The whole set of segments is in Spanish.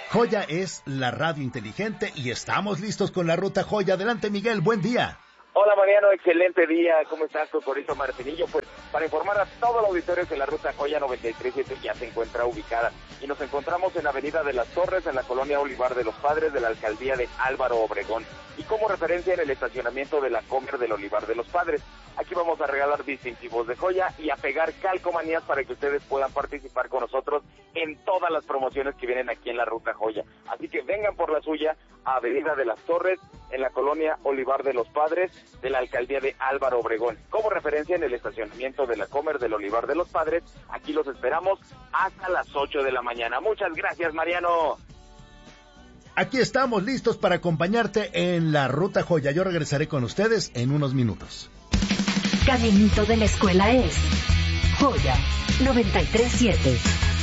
Joya es la radio inteligente y estamos listos con la Ruta Joya. Adelante, Miguel, buen día. Hola Mariano, excelente día. ¿Cómo estás, Cocorito Martinillo? Pues para informar a todo el auditorio que la Ruta Joya 93.7 ya se encuentra ubicada y nos encontramos en Avenida de las Torres, en la colonia Olivar de los Padres de la alcaldía de Álvaro Obregón, y como referencia en el estacionamiento de la Comer del Olivar de los Padres. Aquí vamos a regalar distintivos de joya y a pegar calcomanías para que ustedes puedan participar con nosotros en todas las promociones que vienen aquí en la Ruta Joya. Así que vengan por la suya a Avenida de las Torres, en la colonia Olivar de los Padres de la alcaldía de Álvaro Obregón. Como referencia en el estacionamiento de la Comer del Olivar de los Padres, aquí los esperamos hasta las 8 de la mañana. Muchas gracias, Mariano. Aquí estamos listos para acompañarte en la Ruta Joya. Yo regresaré con ustedes en unos minutos. Caminito de la escuela es Joya 93.7.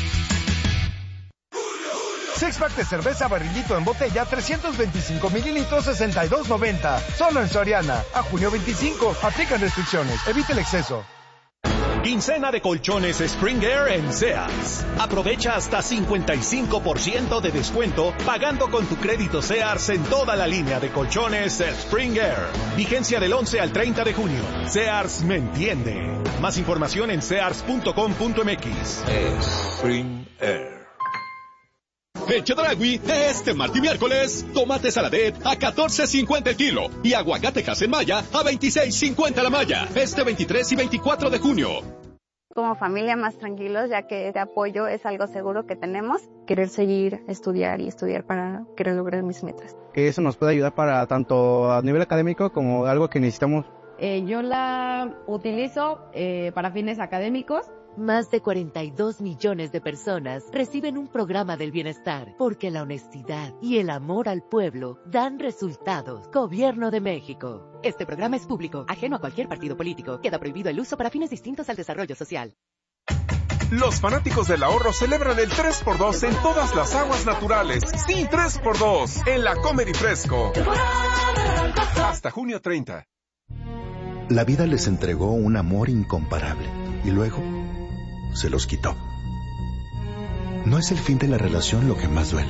Six-pack de cerveza Barrilito en botella, 325 mililitros, 62.90. Solo en Soriana. A junio 25. Aplican restricciones. Evite el exceso. Quincena de colchones Springer en Sears. Aprovecha hasta 55% de descuento pagando con tu crédito Sears en toda la línea de colchones Springer. Vigencia del 11 al 30 de junio. Sears me entiende. Más información en sears.com.mx. Springer. En Chedraui, este martes y miércoles, tomate saladet a $14.50 el kilo y aguacate Maya a $26.50 la malla. Este 23 y 24 de junio. Como familia más tranquilos, ya que este apoyo es algo seguro que tenemos. Querer seguir, estudiar para querer lograr mis metas. Que eso nos puede ayudar para tanto a nivel académico como algo que necesitamos. Yo la utilizo para fines académicos. Más de 42 millones de personas reciben un programa del bienestar porque la honestidad y el amor al pueblo dan resultados. Gobierno de México. Este programa es público, ajeno a cualquier partido político. Queda prohibido el uso para fines distintos al desarrollo social. Los fanáticos del ahorro celebran el 3x2 en todas las aguas naturales. Sí, 3x2 en la Comer y Fresco. Hasta junio 30. La vida les entregó un amor incomparable y luego se los quitó. No es el fin de la relación lo que más duele,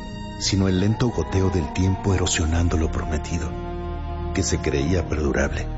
sino el lento goteo del tiempo erosionando lo prometido, que se creía perdurable.